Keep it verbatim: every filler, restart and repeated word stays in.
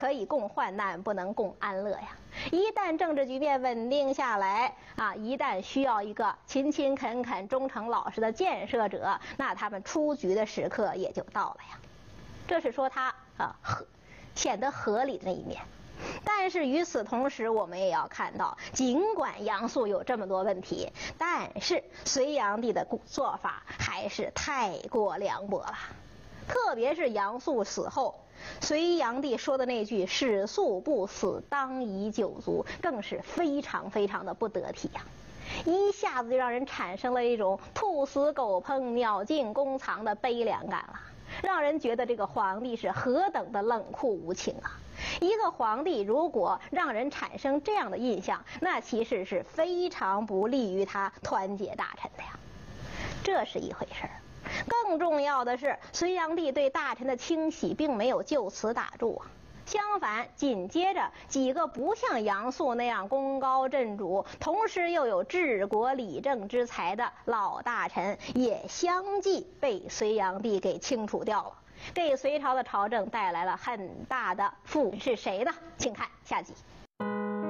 可以共患难，不能共安乐呀。一旦政治局面稳定下来啊，一旦需要一个勤勤恳恳、忠诚老实的建设者，那他们出局的时刻也就到了呀。这是说他啊合显得合理的那一面。但是与此同时，我们也要看到，尽管杨素有这么多问题，但是隋炀帝的做法还是太过凉薄了。特别是杨素死后，隋炀帝说的那句“史素不死，当以九族”，更是非常非常的不得体呀、啊，一下子就让人产生了一种兔死狗烹、鸟尽弓藏的悲凉感了，让人觉得这个皇帝是何等的冷酷无情啊！一个皇帝如果让人产生这样的印象，那其实是非常不利于他团结大臣的呀。这是一回事儿。更重要的是，隋炀帝对大臣的清洗并没有就此打住啊。相反，紧接着几个不像杨素那样功高震主，同时又有治国理政之才的老大臣，也相继被隋炀帝给清除掉了，给隋朝的朝政带来了很大的负。是谁呢？请看下集。